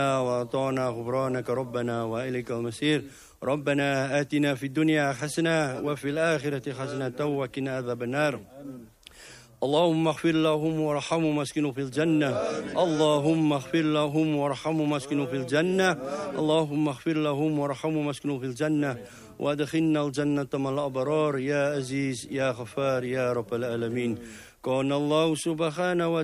وأطعنا غفرانك ربنا وإليك المصير. ربنا آتنا في الدنيا حسنة وفي الآخرة حسنة وقنا عذاب النار. اللهم اغفر لهم وارحمهم واسكنوا في الجنة. اللهم اغفر لهم وارحمهم واسكنوا في الجنة. اللهم اغفر لهم وارحمهم واسكنوا في الجنة وادخلنا الجنة مع الأبرار يا عزيز يا غفار يا رب العالمين. قال الله سبحانه